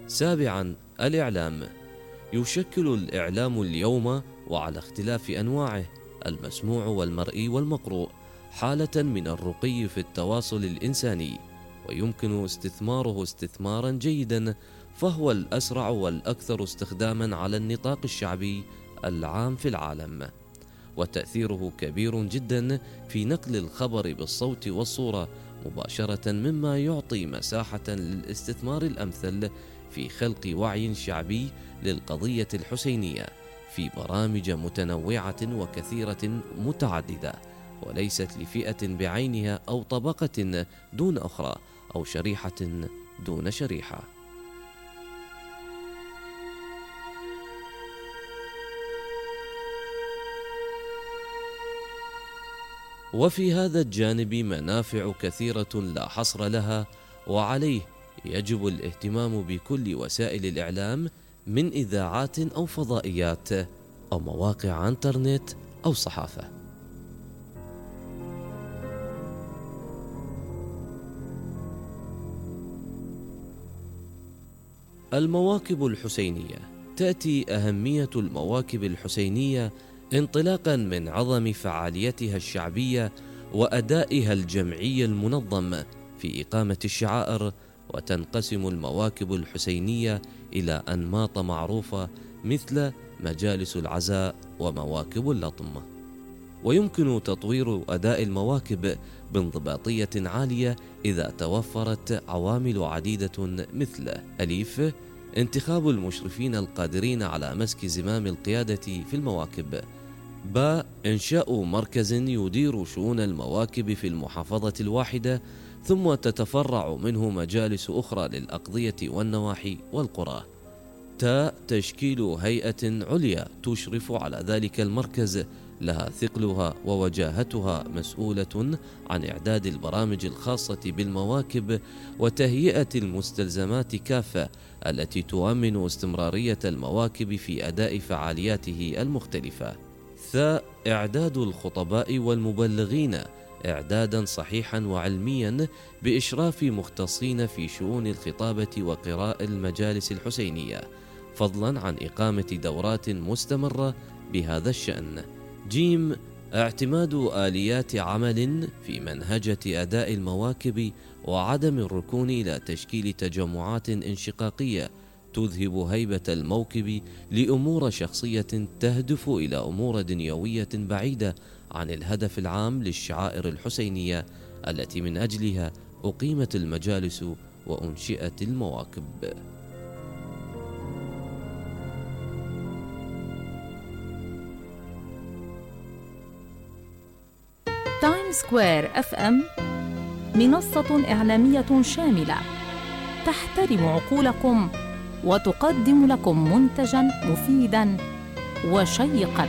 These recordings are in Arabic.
7. الإعلام. يشكل الإعلام اليوم وعلى اختلاف أنواعه المسموع والمرئي والمقروء حالة من الرقي في التواصل الإنساني، ويمكن استثماره استثمارا جيدا، فهو الأسرع والأكثر استخداما على النطاق الشعبي العام في العالم، وتأثيره كبير جدا في نقل الخبر بالصوت والصورة مباشرة، مما يعطي مساحة للاستثمار الأمثل في خلق وعي شعبي للقضية الحسينية في برامج متنوعة وكثيرة متعددة، وليست لفئة بعينها أو طبقة دون أخرى أو شريحة دون شريحة. وفي هذا الجانب منافع كثيرة لا حصر لها، وعليه يجب الاهتمام بكل وسائل الإعلام من إذاعات أو فضائيات أو مواقع إنترنت أو صحافة. المواكب الحسينية. تأتي أهمية المواكب الحسينية انطلاقا من عظم فعاليتها الشعبية وأدائها الجمعي المنظم في إقامة الشعائر، وتنقسم المواكب الحسينية إلى أنماط معروفة مثل مجالس العزاء ومواكب اللطم. ويمكن تطوير أداء المواكب بانضباطية عالية إذا توفرت عوامل عديدة، مثل: ألف، انتخاب المشرفين القادرين على مسك زمام القيادة في المواكب. ب، إنشاء مركز يدير شؤون المواكب في المحافظة الواحدة، ثم تتفرع منه مجالس أخرى للأقضية والنواحي والقرى. ت، تشكيل هيئة عليا تشرف على ذلك المركز، لها ثقلها ووجاهتها، مسؤولة عن إعداد البرامج الخاصة بالمواكب وتهيئة المستلزمات كافة التي تؤمن استمرارية المواكب في أداء فعالياته المختلفة. ث، إعداد الخطباء والمبلغين إعدادا صحيحا وعلميا بإشراف مختصين في شؤون الخطابة وقراء المجالس الحسينية، فضلا عن إقامة دورات مستمرة بهذا الشأن. ج، اعتماد آليات عمل في منهجة أداء المواكب وعدم الركون إلى تشكيل تجمعات انشقاقية تذهب هيبة الموكب لأمور شخصية تهدف إلى أمور دنيوية بعيدة عن الهدف العام للشعائر الحسينية التي من أجلها أقيمت المجالس وأنشئت المواكب. تايم سكوير اف ام منصة إعلامية شاملة تحترم عقولكم وتقدم لكم منتجا مفيدا وشيقا.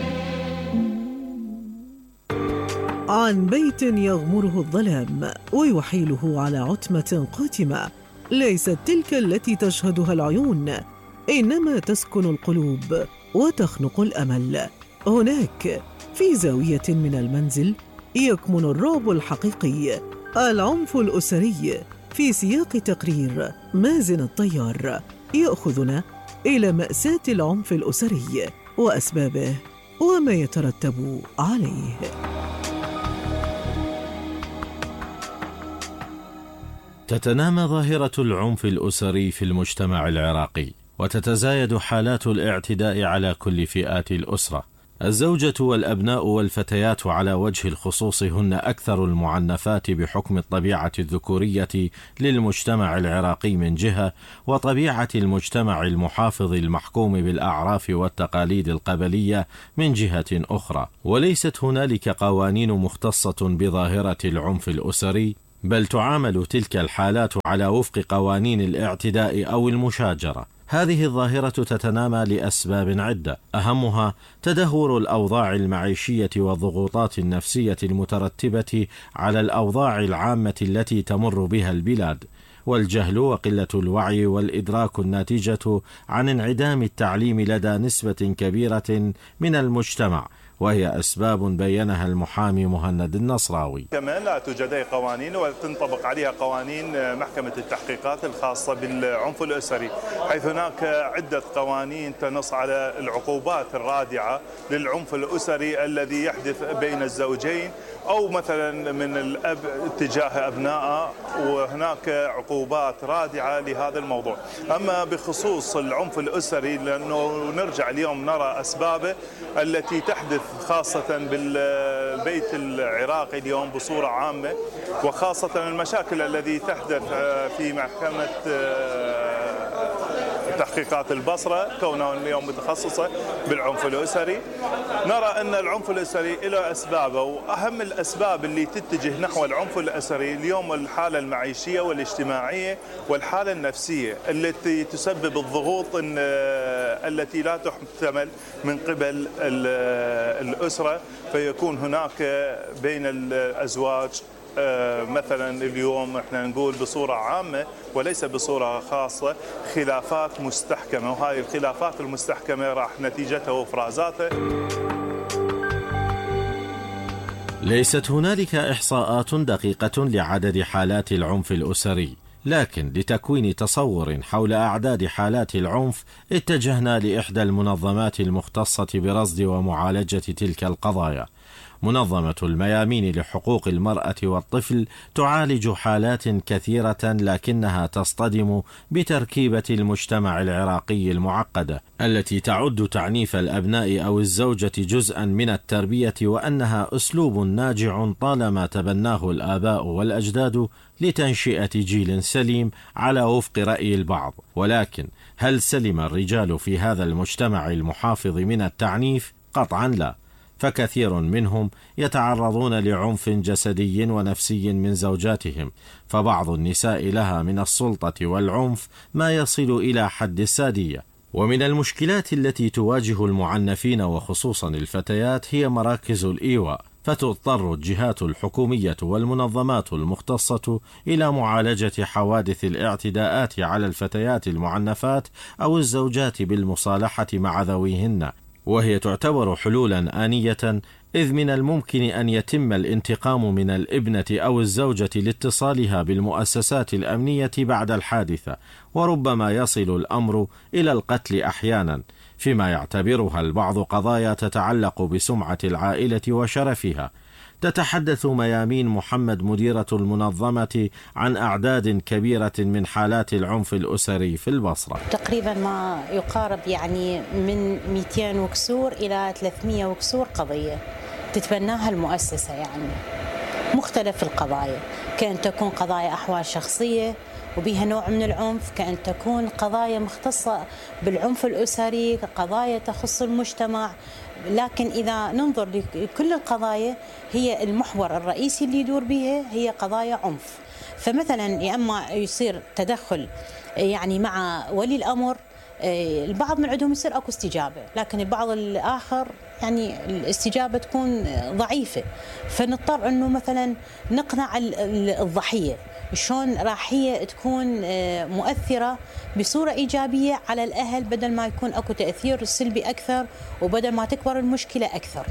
عن بيت يغمره الظلام ويحيله على عتمة قاتمة، ليست تلك التي تشهدها العيون، إنما تسكن القلوب وتخنق الأمل. هناك في زاوية من المنزل يكمن الرعب الحقيقي، العنف الأسري، في سياق تقرير مازن الطيار يأخذنا إلى مأساة العنف الأسري وأسبابه وما يترتب عليه. تتنامى ظاهرة العنف الأسري في المجتمع العراقي، وتتزايد حالات الاعتداء على كل فئات الأسرة. الزوجة والأبناء والفتيات على وجه الخصوص هن أكثر المعنفات بحكم الطبيعة الذكورية للمجتمع العراقي من جهة، وطبيعة المجتمع المحافظ المحكوم بالأعراف والتقاليد القبلية من جهة أخرى. وليست هنالك قوانين مختصة بظاهرة العنف الأسري، بل تعامل تلك الحالات على وفق قوانين الاعتداء أو المشاجرة. هذه الظاهرة تتنامى لأسباب عدة، أهمها تدهور الأوضاع المعيشية والضغوطات النفسية المترتبة على الأوضاع العامة التي تمر بها البلاد، والجهل وقلة الوعي والإدراك الناتجة عن انعدام التعليم لدى نسبة كبيرة من المجتمع، وهي أسباب بينها المحامي مهند النصراوي. كمان لا توجد أي قوانين ولا تنطبق عليها قوانين محكمة التحقيقات الخاصة بالعنف الأسري، حيث هناك عدة قوانين تنص على العقوبات الرادعة للعنف الأسري الذي يحدث بين الزوجين أو مثلا من الأب تجاه أبنائه، وهناك عقوبات رادعة لهذا الموضوع. أما بخصوص العنف الأسري لأنه نرجع اليوم نرى أسبابه التي تحدث خاصة بالبيت العراقي اليوم بصورة عامة، وخاصة المشاكل التي تحدث في محكمة تحقيقات البصرة كونها اليوم متخصصة بالعنف الأسري. نرى أن العنف الأسري له أسبابه، وأهم الأسباب اللي تتجه نحو العنف الأسري اليوم الحالة المعيشية والاجتماعية والحالة النفسية التي تسبب الضغوط التي لا تحتمل من قبل الأسرة، فيكون هناك بين الأزواج مثلا اليوم احنا نقول بصورة عامة وليس بصورة خاصة خلافات مستحكمة، وهذه الخلافات المستحكمة راح نتيجتها وافرازاتها. ليست هنالك إحصاءات دقيقة لعدد حالات العنف الأسري، لكن لتكوين تصور حول أعداد حالات العنف اتجهنا لإحدى المنظمات المختصة برصد ومعالجة تلك القضايا. منظمة الميامين لحقوق المرأة والطفل تعالج حالات كثيرة، لكنها تصطدم بتركيبة المجتمع العراقي المعقدة التي تعد تعنيف الأبناء أو الزوجة جزءا من التربية، وأنها أسلوب ناجع طالما تبناه الآباء والأجداد لتنشئة جيل سليم على وفق رأي البعض. ولكن هل سلم الرجال في هذا المجتمع المحافظ من التعنيف؟ قطعا لا، فكثير منهم يتعرضون لعنف جسدي ونفسي من زوجاتهم، فبعض النساء لها من السلطة والعنف ما يصل إلى حد السادية. ومن المشكلات التي تواجه المعنفين وخصوصا الفتيات هي مراكز الإيواء، فتضطر الجهات الحكومية والمنظمات المختصة إلى معالجة حوادث الاعتداءات على الفتيات المعنفات أو الزوجات بالمصالحة مع ذويهن، وهي تعتبر حلولا آنية، إذ من الممكن أن يتم الانتقام من الابنة أو الزوجة لاتصالها بالمؤسسات الأمنية بعد الحادثة، وربما يصل الأمر إلى القتل أحيانا، فيما يعتبرها البعض قضايا تتعلق بسمعة العائلة وشرفها. تتحدث ميامين محمد مديرة المنظمة عن أعداد كبيرة من حالات العنف الأسري في البصرة. تقريبا ما يقارب يعني من 200 وكسور إلى 300 وكسور قضية تتبناها المؤسسة، يعني مختلف القضايا، كأن تكون قضايا أحوال شخصية وبها نوع من العنف، كأن تكون قضايا مختصة بالعنف الأسري، قضايا تخص المجتمع. لكن إذا ننظر لكل القضايا هي المحور الرئيسي اللي يدور بها هي قضايا عنف. فمثلا يا أما يصير تدخل يعني مع ولي الأمر، البعض من عندهم يصير أكو استجابة، لكن البعض الآخر يعني الاستجابة تكون ضعيفة، فنضطر أنه مثلا نقنع الضحية شلون راح هي تكون مؤثرة بصورة إيجابية على الأهل، بدل ما يكون أكو تأثير سلبي أكثر وبدل ما تكبر المشكلة أكثر.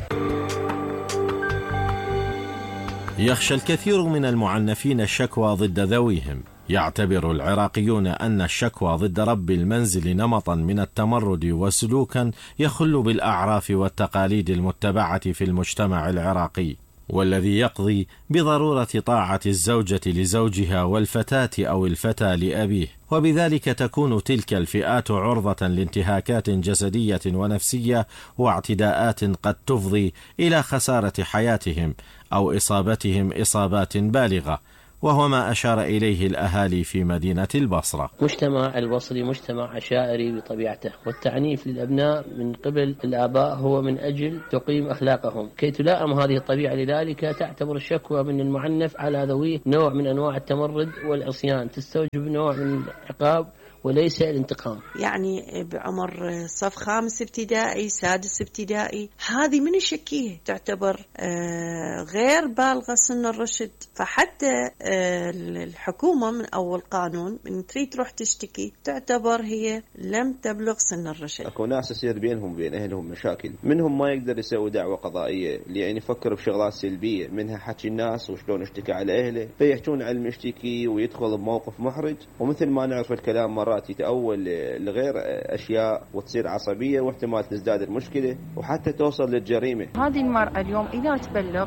يخشى الكثير من المعنفين الشكوى ضد ذويهم. يعتبر العراقيون أن الشكوى ضد رب المنزل نمطا من التمرد وسلوكا يخل بالأعراف والتقاليد المتبعة في المجتمع العراقي، والذي يقضي بضرورة طاعة الزوجة لزوجها والفتاة أو الفتى لأبيه، وبذلك تكون تلك الفئات عرضة لانتهاكات جسدية ونفسية واعتداءات قد تفضي إلى خسارة حياتهم أو إصابتهم إصابات بالغة، وهو ما أشار إليه الأهالي في مدينة البصرة. مجتمع البصري مجتمع عشائري بطبيعته، والتعنيف للأبناء من قبل الآباء هو من أجل تقييم أخلاقهم كي تلائم هذه الطبيعة. لذلك تعتبر الشكوى من المعنف على ذويه نوع من أنواع التمرد والعصيان، تستوجب نوع من العقاب وليس الانتقام. يعني بعمر صف 5 ابتدائي 6 ابتدائي، هذه من الشكيه تعتبر غير بالغة سن الرشد، فحتى الحكومة من أول قانون من تريد تروح تشتكي تعتبر هي لم تبلغ سن الرشد. اكو ناس يصير بينهم وبين اهلهم مشاكل، منهم ما يقدر يسوي دعوة قضائية لأن يفكر بشغلات سلبية، منها حكي الناس وشلون اشتكى على اهله، فيحجون على المشتكي ويدخل بموقف محرج، ومثل ما نعرف الكلام مرات يتأول لغير اشياء وتصير عصبية واحتمال تزداد المشكلة وحتى توصل للجريمة. هذه المرأة اليوم إذا تبلغ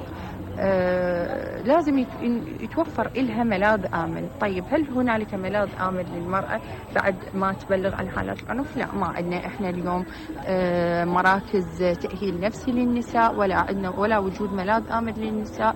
لازم يتوفر إلها ملاذ آمن. طيب هل هنالك ملاذ آمن للمرأة بعد ما تبلغ عن حالات العنف؟ لا، ما عندنا إحنا اليوم مراكز تأهيل نفسي للنساء، ولا عندنا ولا وجود ملاذ آمن للنساء.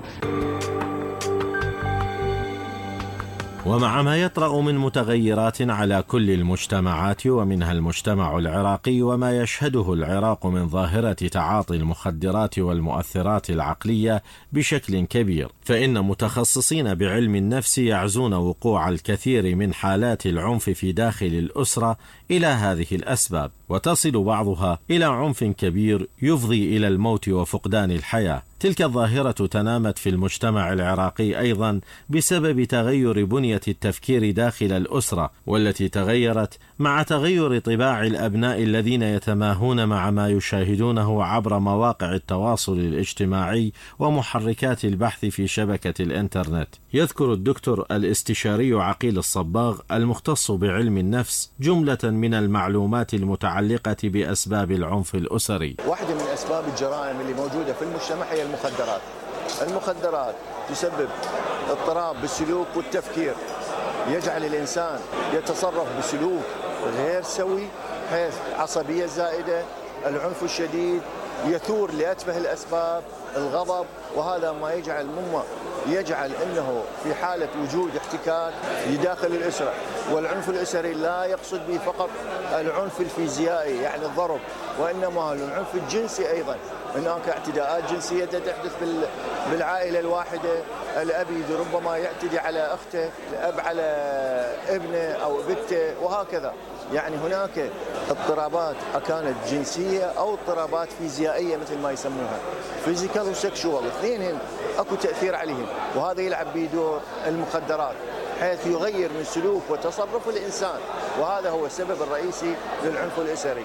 ومع ما يطرأ من متغيرات على كل المجتمعات ومنها المجتمع العراقي وما يشهده العراق من ظاهرة تعاطي المخدرات والمؤثرات العقلية بشكل كبير، فإن متخصصين بعلم النفس يعزون وقوع الكثير من حالات العنف في داخل الأسرة إلى هذه الأسباب، وتصل بعضها إلى عنف كبير يفضي إلى الموت وفقدان الحياة. تلك الظاهرة تنامت في المجتمع العراقي أيضا بسبب تغير بنية التفكير داخل الأسرة، والتي تغيرت مع تغير طباع الأبناء الذين يتماهون مع ما يشاهدونه عبر مواقع التواصل الاجتماعي ومحركات البحث في شبكة الإنترنت. يذكر الدكتور الاستشاري عقيل الصباغ المختص بعلم النفس جملة من المعلومات المتعلقة بأسباب العنف الأسري. واحدة من أسباب الجرائم اللي موجودة في المجتمع هي المخدرات. المخدرات تسبب اضطراب بالسلوك والتفكير، يجعل الإنسان يتصرف بسلوك غير سوي، حيث عصبية زائدة، العنف الشديد، يثور لأتفه الأسباب، الغضب، وهذا ما يجعل أنه في حالة وجود احتكاك داخل الأسرة. والعنف الأسري لا يقصد به فقط العنف الفيزيائي يعني الضرب، وإنما العنف الجنسي أيضا. هناك اعتداءات جنسية تحدث بالعائلة الواحدة، الأب ربما يعتدي على أخته، الأب على ابنه أو بنته وهكذا. يعني هناك اضطرابات كانت جنسية أو اضطرابات فيزيائية مثل ما يسموها، فيزيكال وسكشوال، اثنين أكو تأثير عليهم، وهذا يلعب بدور المخدرات حيث يغير من سلوك وتصرف الإنسان، وهذا هو السبب الرئيسي للعنف الأسري.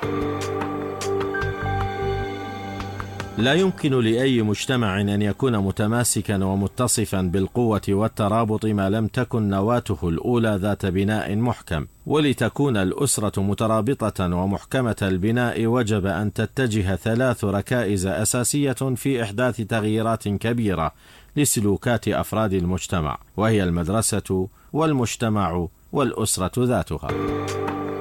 لا يمكن لأي مجتمع أن يكون متماسكا ومتصفا بالقوة والترابط ما لم تكن نواته الأولى ذات بناء محكم. ولتكون الأسرة مترابطة ومحكمة البناء وجب أن تتجه 3 ركائز أساسية في إحداث تغييرات كبيرة لسلوكات أفراد المجتمع، وهي المدرسة والمجتمع والأسرة ذاتها.